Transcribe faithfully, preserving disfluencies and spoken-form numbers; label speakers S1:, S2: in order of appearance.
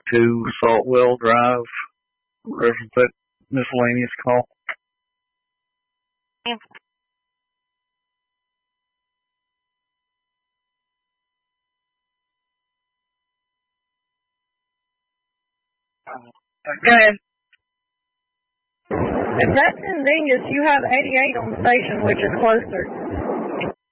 S1: two Saltwell Drive. Reference that miscellaneous call.
S2: Okay. If that's in Dingus, you have eighty-eight on the station, which is closer.